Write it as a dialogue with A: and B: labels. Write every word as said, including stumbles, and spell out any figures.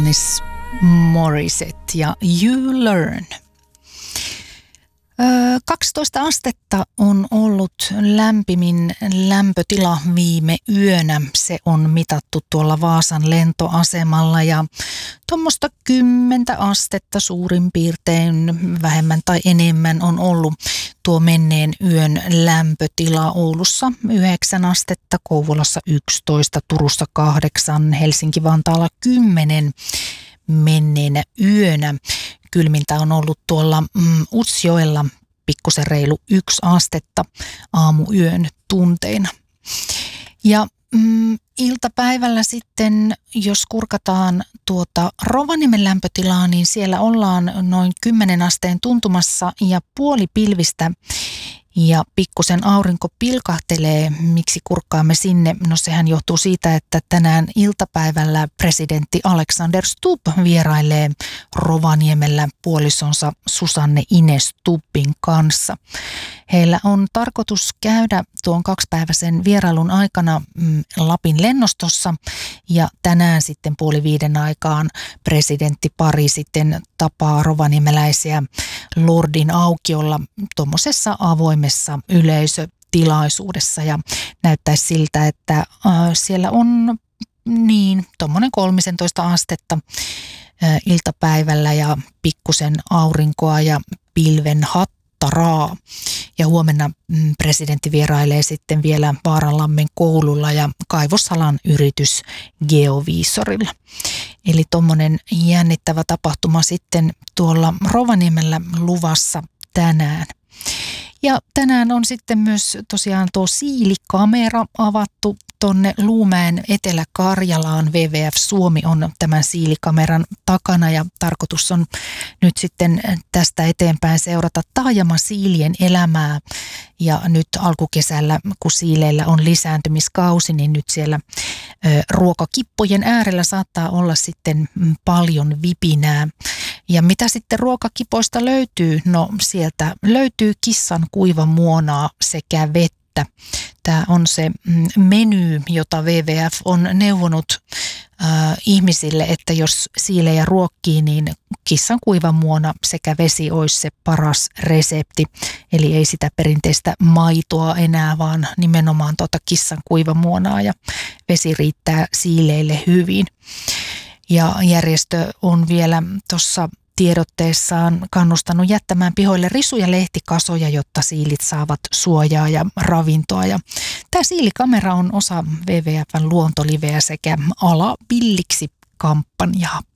A: Alanis Morissette ja You Learn. Öö, kaksitoista astetta on ollut lämpimin lämpötila viime yönä. Se on mitattu tuolla Vaasan lentoasemalla ja tuommoista kymmentä astetta suurin piirtein vähemmän tai enemmän on ollut tuo menneen yön lämpötila. Oulussa yhdeksän astetta, Kouvolassa yksitoista, Turussa kahdeksan, Helsinki-Vantaalla kymmenen menneenä yönä. Kylmintä on ollut tuolla mm, Utsjoella pikkusen reilu yksi astetta aamuyön tunteina. Ja mm, iltapäivällä sitten, jos kurkataan tuota Rovaniemen lämpötilaa, niin siellä ollaan noin kymmenen asteen tuntumassa ja puoli pilvistä. Ja pikkusen aurinko pilkahtelee. Miksi kurkkaamme sinne? No sehän johtuu siitä, että tänään iltapäivällä presidentti Alexander Stubb vierailee Rovaniemellä puolisonsa Susanne Ines Stubbin kanssa. Heillä on tarkoitus käydä tuon kaksipäiväisen vierailun aikana Lapin lennostossa ja tänään sitten puoli viiden aikaan presidentti pari sitten tapaa rovaniemeläisiä Lordin aukiolla tuommoisessa avoimessa yleisötilaisuudessa ja näyttäisi siltä, että äh, siellä on niin tuommoinen kolmetoista astetta äh, iltapäivällä ja pikkusen aurinkoa ja pilven hattaraa. Ja huomenna mm, presidentti vierailee sitten vielä Vaaranlammen koululla ja kaivosalan yritys Geovisorilla. Eli tuommoinen jännittävä tapahtuma sitten tuolla Rovaniemellä luvassa tänään. Ja tänään on sitten myös tosiaan tuo siilikamera avattu tuonne Luumäen Etelä-Karjalaan. W W F Suomi on tämän siilikameran takana ja tarkoitus on nyt sitten tästä eteenpäin seurata taajamasiilien elämää. Ja nyt alkukesällä, kun siileillä on lisääntymiskausi, niin nyt siellä ö, ruokakippojen äärellä saattaa olla sitten paljon vipinää. Ja mitä sitten ruokakipoista löytyy? No sieltä löytyy kissan kuivamuonaa sekä vettä. Tämä on se meny, jota W W F on neuvonut äh, ihmisille, että jos siilejä ruokkii, niin kissan kuivamuona sekä vesi olisi se paras resepti. Eli ei sitä perinteistä maitoa enää, vaan nimenomaan tuota kissan kuivamuonaa ja vesi riittää siileille hyvin. Ja järjestö on vielä tuossa tiedotteessaan kannustanut jättämään pihoille risu- ja lehtikasoja, jotta siilit saavat suojaa ja ravintoa. Ja tämä siilikamera on osa W W F:n luontoliveä sekä Ala villiksi -kampanjaa.